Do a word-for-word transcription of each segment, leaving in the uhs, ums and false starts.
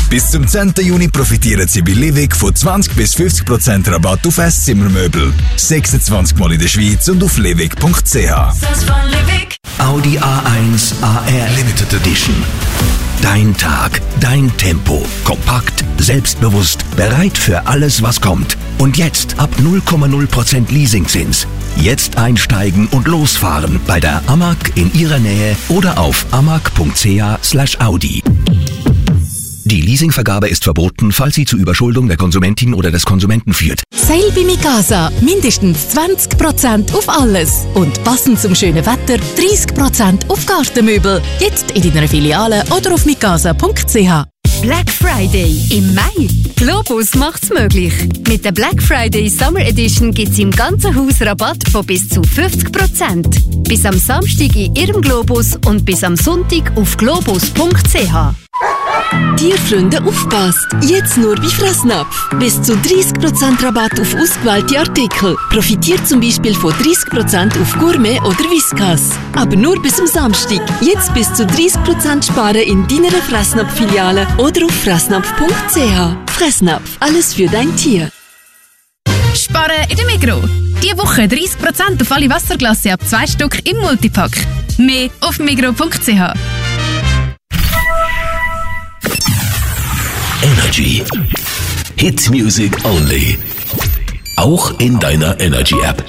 Bis zum zehnten Juni profitieren Sie bei Livig von zwanzig bis fünfzig Prozent Rabatt auf Esszimmermöbel. sechsundzwanzig Mal in der Schweiz und auf livig punkt c h. Audi A eins A R Limited Edition. Dein Tag, dein Tempo. Kompakt, selbstbewusst, bereit für alles, was kommt. Und jetzt ab null Komma null Prozent Leasingzins. Jetzt einsteigen und losfahren bei der A M A G in Ihrer Nähe oder auf amag punkt c h slash audi. Die Leasingvergabe ist verboten, falls sie zu Überschuldung der Konsumentin oder des Konsumenten führt. Sale bei Mikasa. Mindestens zwanzig Prozent auf alles. Und passend zum schönen Wetter dreissig Prozent auf Gartenmöbel. Jetzt in deiner Filiale oder auf mikasa punkt c h. Black Friday im Mai. Globus macht's möglich. Mit der Black Friday Summer Edition gibt's im ganzen Haus Rabatt von bis zu fünfzig Prozent. Bis am Samstag in Ihrem Globus und bis am Sonntag auf globus punkt c h. Tierfreunde, aufpasst! Jetzt nur bei Fressnapf. Bis zu dreissig Prozent Rabatt auf ausgewählte Artikel. Profitiert zum Beispiel von dreissig Prozent auf Gourmet oder Whiskas. Aber nur bis zum Samstag. Jetzt bis zu dreissig Prozent sparen in deiner Fressnapf-Filiale oder auf fressnapf punkt c h. Fressnapf, alles für dein Tier. Sparen in der Migros. Diese Woche dreissig Prozent auf alle Wasserglasse ab zwei Stück im Multipack. Mehr auf migros punkt c h. Energy. Hit Music Only. Auch in deiner Energy App.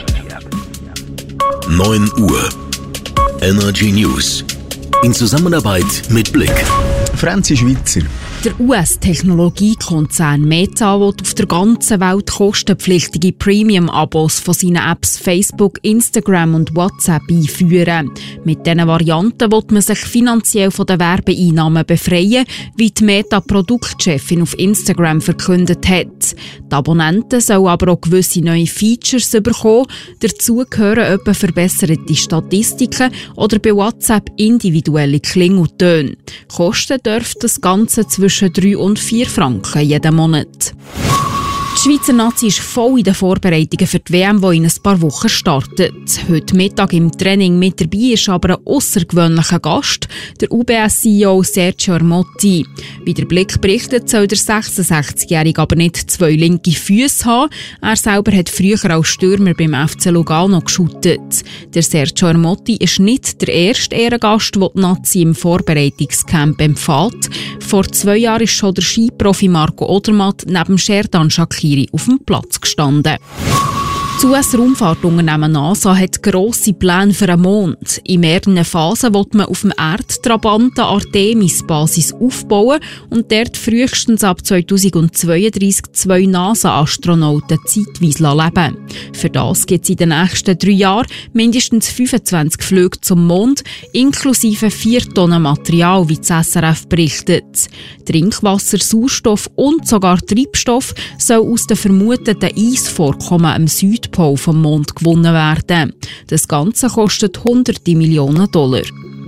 neun Uhr. Energy News. In Zusammenarbeit mit Blick. Franzi Schweizer. Der U S-Technologiekonzern Meta will auf der ganzen Welt kostenpflichtige Premium-Abos von seinen Apps Facebook, Instagram und WhatsApp einführen. Mit diesen Varianten will man sich finanziell von den Werbeeinnahmen befreien, wie die Meta-Produktchefin auf Instagram verkündet hat. Die Abonnenten sollen aber auch gewisse neue Features bekommen. Dazu gehören etwa verbesserte Statistiken oder bei WhatsApp individuelle Klingeltöne. Kosten dürfte das Ganze zwischen drei und vier Franken jeden Monat. Die Schweizer Nazi ist voll in den Vorbereitungen für die W M, die in ein paar Wochen startet. Heute Mittag im Training mit dabei ist aber ein aussergewöhnlicher Gast, der U B S-C E O Sergio Ermotti. Wie der Blick berichtet, soll der sechsundsechzigjährige aber nicht zwei linke Füße haben. Er selber hat früher als Stürmer beim F C Lugano geschuttet. Der Sergio Ermotti ist nicht der erste Ehrengast, den die Nazi im Vorbereitungscamp empfiehlt. Vor zwei Jahren ist schon der Skiprofi Marco Odermatt neben Sherdan Shaqiri auf dem Platz gestanden. Das U S-Raumfahrtunternehmen NASA hat grosse Pläne für den Mond. In mehreren Phasen will man auf dem Erdtrabanten Artemis-Basis aufbauen und dort frühestens ab zweitausendzweiunddreissig zwei NASA-Astronauten zeitweise leben. Für das gibt es in den nächsten drei Jahren mindestens fünfundzwanzig Flüge zum Mond, inklusive vier Tonnen Material, wie das S R F berichtet. Trinkwasser, Sauerstoff und sogar Treibstoff soll aus den vermuteten Eisvorkommen am Südpol vom Mond gewonnen werden. Das Ganze kostet hunderte Millionen Dollar.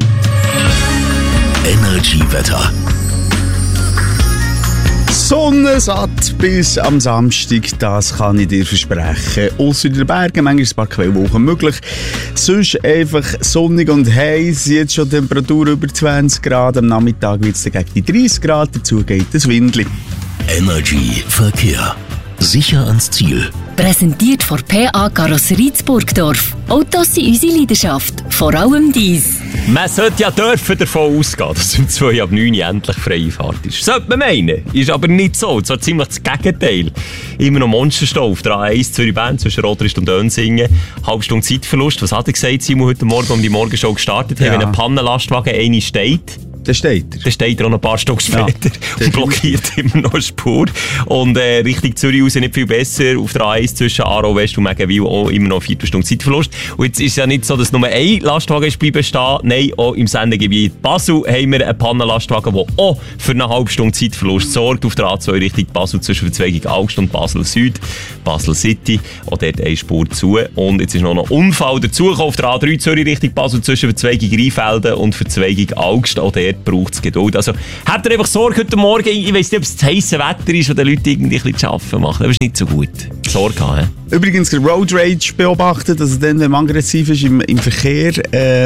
Energy-Wetter. Sonnensatt bis am Samstag, das kann ich dir versprechen. Ausser in den Bergen, manchmal ein paar Quellwolken möglich. Sonst einfach sonnig und heiß. Jetzt schon Temperatur über zwanzig Grad. Am Nachmittag wird es gegen die dreißig Grad. Dazu geht es Windli. Energy Verkehr. Sicher ans Ziel. Präsentiert von P A Karosserie Burgdorf. Autos sind unsere Leidenschaft, vor allem dies. Man sollte ja dürfen davon ausgehen, dass um zwei ab neun endlich freie Fahrt ist. Sollte man meinen. Ist aber nicht so. Das ist ziemlich das Gegenteil. Immer noch Monsterstau auf der A eins Zürich-Bern zwischen Rotrist und Önsingen. Halbe Stunde Zeitverlust. Was hat er gesagt, Simon, heute Morgen, um die Morgenshow gestartet haben? Ja. Wenn ein Pannenlastwagen eine steht, Dann steht er. Dann steht er auch noch ein paar Stunden später ja, und blockiert immer noch eine Spur. Und äh, Richtung Zürich raus nicht viel besser. Auf der A eins zwischen Aarau West und Megenwil auch immer noch eine Viertelstunde Zeitverlust. Und jetzt ist es ja nicht so, dass nur ein Lastwagen ist bleiben stehen. Nein, auch im Sendegebiet Basel haben wir einen Pannenlastwagen, der auch für eine halbe Stunde Zeitverlust sorgt. Auf der A zwei Richtung Basel zwischen Verzweigung Augst und Basel Süd. Basel City. Auch dort eine Spur zu. Und jetzt ist noch ein Unfall dazu auf der A drei Zürich Richtung Basel zwischen Verzweigung Rheinfelden und Verzweigung Augst. Auch dort braucht es Geduld. Also, habt ihr einfach Sorge heute Morgen? Ich weiss nicht, ob es das heisse Wetter ist, wo die Leute irgendwie ein bisschen zu arbeiten machen. Das ist nicht so gut. Sorge haben. Übrigens, Road Rage beobachtet, also dann, wenn man aggressiv ist im, im Verkehr, ähm,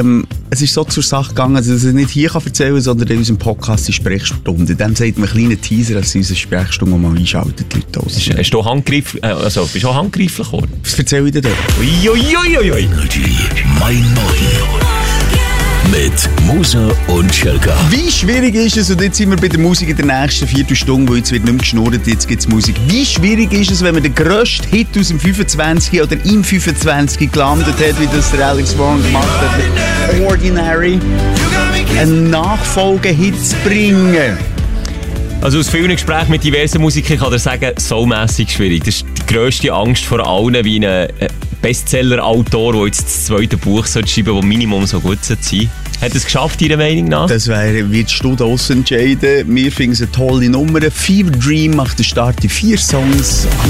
es ist so zur Sache gegangen, dass ich es nicht hier erzählen kann, sondern in unserem Podcast die Sprechstunde. Dann sagt man einen kleinen Teaser, dass sie unsere Sprechstunde mal einschaltet, die Leute aus. Hast du handgreiflich, also bist du auch handgreiflich geworden? Was erzähle ich dir dort? Uiuiuiui. Energy mein Morgen. Mit Musa und Schelka. Wie schwierig ist es, und jetzt sind wir bei der Musik in der nächsten Viertelstunde, wo jetzt wird nicht mehr geschnurrt, jetzt gibt es Musik. Wie schwierig ist es, wenn man den grössten Hit aus dem fünfundzwanzig oder im fünfundzwanzig gelandet hat, wie das der Alex Warren gemacht hat, mit Ordinary, einen Nachfolgehit zu bringen? Also aus vielen Gesprächen mit diversen Musikern kann ich sagen, soulmässig schwierig. Das ist die grösste Angst vor allen, wie ein Bestseller-Autor, der jetzt das zweite Buch schreiben sollte, das Minimum so gut sein sollte. Hat er es geschafft, Ihrer Meinung nach? Das wäre, wirst du das entscheiden. Wir finden es eine tolle Nummer. Fever Dream macht den Start in vier Songs.